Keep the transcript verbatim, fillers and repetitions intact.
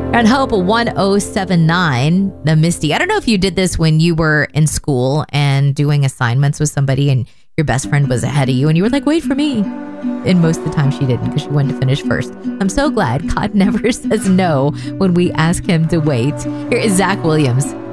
And Hope one oh seven nine, the Misty. I don't know if you did this when you were in school and doing assignments with somebody and your best friend was ahead of you and you were like, wait for me. And most of the time she didn't because she wanted to finish first. I'm so glad God never says no when we ask him to wait. Here is Zach Williams.